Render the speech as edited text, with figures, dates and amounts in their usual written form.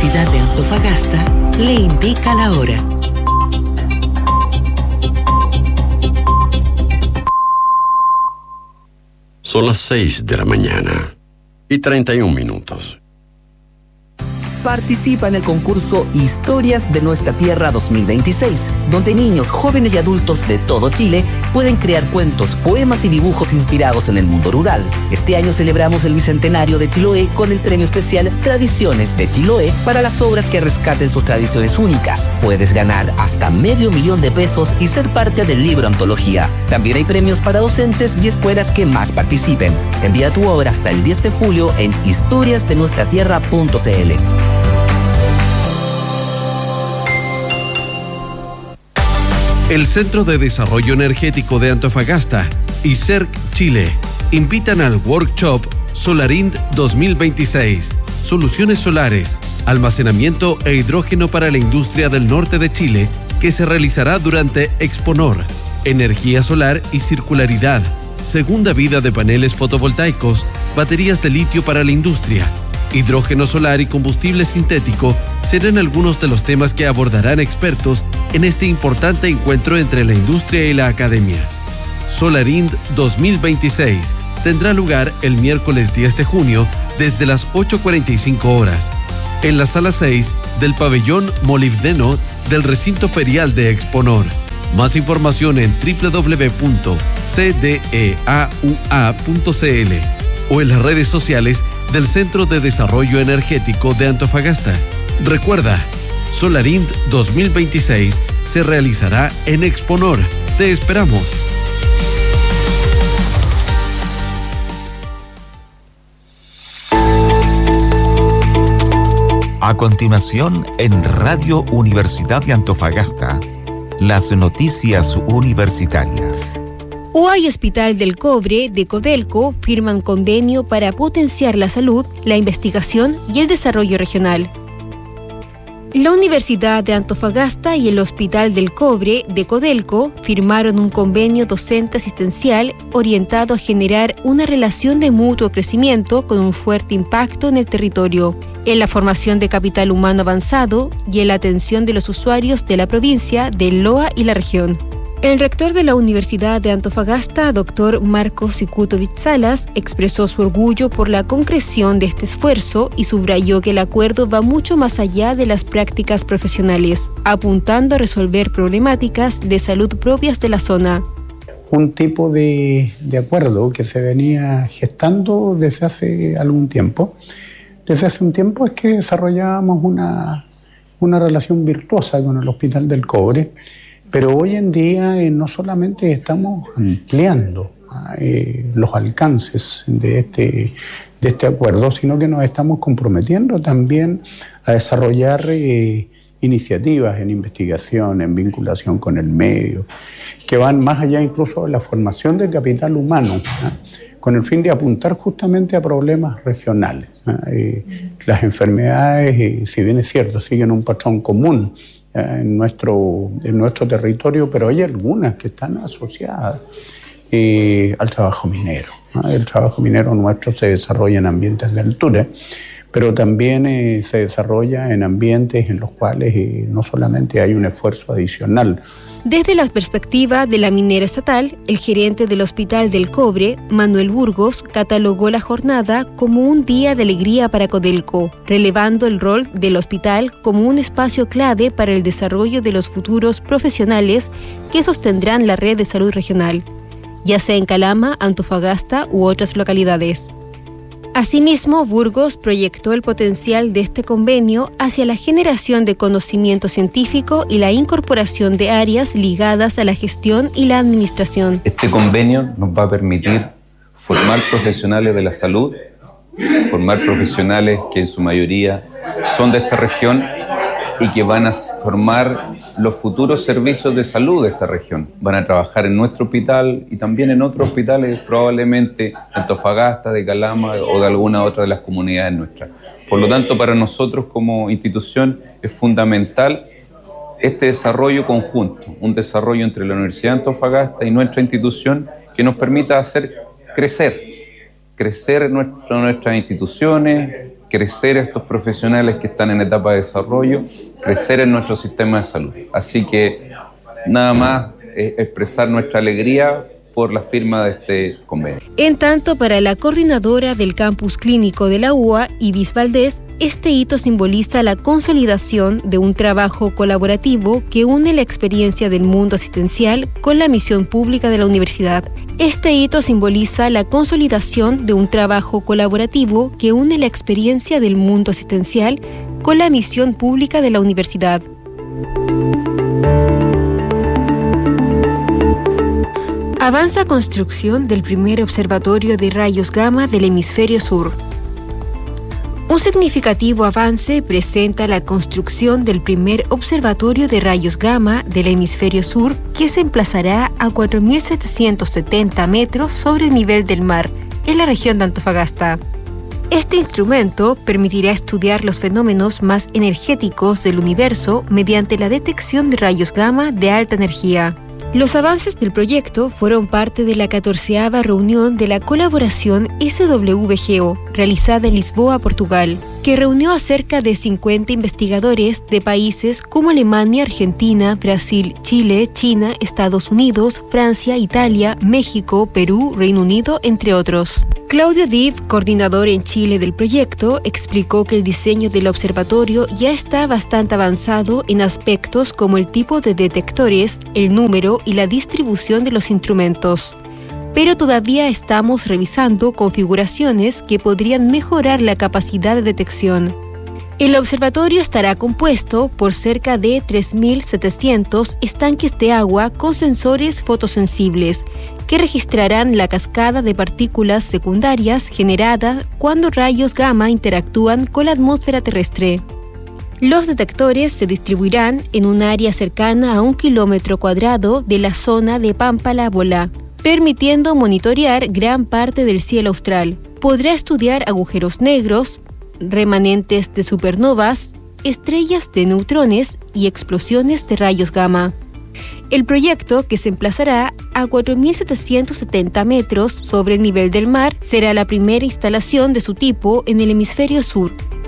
Universidad de Antofagasta le indica la hora. Son las 6 de la mañana y 31 minutos. Participa en el concurso Historias de Nuestra Tierra 2026, donde niños, jóvenes y adultos de todo Chile pueden crear cuentos, poemas y dibujos inspirados en el mundo rural. Este año celebramos el bicentenario de Chiloé con el premio especial Tradiciones de Chiloé para las obras que rescaten sus tradiciones únicas. Puedes ganar hasta $500,000 pesos y ser parte del libro antología. También hay premios para docentes y escuelas que más participen. Envía tu obra hasta el 10 de julio en historiasdenuestratierra.cl. El Centro de Desarrollo Energético de Antofagasta y CERC Chile invitan al workshop Solarind 2026, Soluciones Solares, Almacenamiento e Hidrógeno para la Industria del Norte de Chile, que se realizará durante Exponor, Energía Solar y Circularidad, Segunda Vida de Paneles Fotovoltaicos, Baterías de Litio para la Industria, Hidrógeno solar y combustible sintético serán algunos de los temas que abordarán expertos en este importante encuentro entre la industria y la academia. Solarind 2026 tendrá lugar el miércoles 10 de junio desde las 8:45 horas en la sala 6 del pabellón molibdeno del recinto ferial de Exponor. Más información en www.cdeaua.cl o en las redes sociales del Centro de Desarrollo Energético de Antofagasta. Recuerda, Solarind 2026 se realizará en Exponor. Te esperamos. A continuación, en Radio Universidad de Antofagasta, las noticias universitarias. UA y Hospital del Cobre de Codelco firman convenio para potenciar la salud, la investigación y el desarrollo regional. La Universidad de Antofagasta y el Hospital del Cobre de Codelco firmaron un convenio docente asistencial orientado a generar una relación de mutuo crecimiento con un fuerte impacto en el territorio, en la formación de capital humano avanzado y en la atención de los usuarios de la provincia de Loa y la región. El rector de la Universidad de Antofagasta, Dr. Marcos Sikutovich Salas, expresó su orgullo por la concreción de este esfuerzo y subrayó que el acuerdo va mucho más allá de las prácticas profesionales, apuntando a resolver problemáticas de salud propias de la zona. Un tipo de acuerdo que se venía gestando desde hace algún tiempo. Desde hace un tiempo es que desarrollábamos una relación virtuosa con el Hospital del Cobre. Pero hoy en día no solamente estamos ampliando los alcances de este acuerdo, sino que nos estamos comprometiendo también a desarrollar iniciativas en investigación, en vinculación con el medio, que van más allá incluso de la formación de capital humano, con el fin de apuntar justamente a problemas regionales. Las enfermedades, si bien es cierto, siguen un patrón común en nuestro territorio, pero hay algunas que están asociadas al trabajo minero. El trabajo minero nuestro se desarrolla en ambientes de altura, pero también se desarrolla en ambientes en los cuales no solamente hay un esfuerzo adicional. Desde la perspectiva de la minera estatal, el gerente del Hospital del Cobre, Manuel Burgos, catalogó la jornada como un día de alegría para Codelco, relevando el rol del hospital como un espacio clave para el desarrollo de los futuros profesionales que sostendrán la red de salud regional, ya sea en Calama, Antofagasta u otras localidades. Asimismo, Burgos proyectó el potencial de este convenio hacia la generación de conocimiento científico y la incorporación de áreas ligadas a la gestión y la administración. Este convenio nos va a permitir formar profesionales de la salud, formar profesionales que en su mayoría son de esta región y que van a formar los futuros servicios de salud de esta región. Van a trabajar en nuestro hospital y también en otros hospitales, probablemente de Antofagasta, de Calama o de alguna otra de las comunidades nuestras. Por lo tanto, para nosotros como institución es fundamental este desarrollo conjunto, un desarrollo entre la Universidad de Antofagasta y nuestra institución que nos permita hacer crecer nuestras instituciones, crecer estos profesionales que están en etapa de desarrollo, crecer en nuestro sistema de salud. Así que nada más expresar nuestra alegría por la firma de este convenio. En tanto, para la coordinadora del campus clínico de la UBA, Ibis Valdés, este hito simboliza la consolidación de un trabajo colaborativo que une la experiencia del mundo asistencial con la misión pública de la universidad. Este hito simboliza la consolidación de un trabajo colaborativo que une la experiencia del mundo asistencial con la misión pública de la universidad. Avanza construcción del primer observatorio de rayos gamma del hemisferio sur. Un significativo avance presenta la construcción del primer observatorio de rayos gamma del hemisferio sur, que se emplazará a 4.770 metros sobre el nivel del mar, en la región de Antofagasta. Este instrumento permitirá estudiar los fenómenos más energéticos del universo mediante la detección de rayos gamma de alta energía. Los avances del proyecto fueron parte de la 14ª reunión de la colaboración SWGO, realizada en Lisboa, Portugal, que reunió a cerca de 50 investigadores de países como Alemania, Argentina, Brasil, Chile, China, Estados Unidos, Francia, Italia, México, Perú, Reino Unido, entre otros. Claudio Div, coordinador en Chile del proyecto, explicó que el diseño del observatorio ya está bastante avanzado en aspectos como el tipo de detectores, el número y la distribución de los instrumentos. Pero todavía estamos revisando configuraciones que podrían mejorar la capacidad de detección. El observatorio estará compuesto por cerca de 3.700 estanques de agua con sensores fotosensibles que registrarán la cascada de partículas secundarias generada cuando rayos gamma interactúan con la atmósfera terrestre. Los detectores se distribuirán en un área cercana a 1 kilómetro cuadrado de la zona de Pampa-La Bola, permitiendo monitorear gran parte del cielo austral. Podrá estudiar agujeros negros, remanentes de supernovas, estrellas de neutrones y explosiones de rayos gamma. El proyecto, que se emplazará a 4.770 metros sobre el nivel del mar, será la primera instalación de su tipo en el hemisferio sur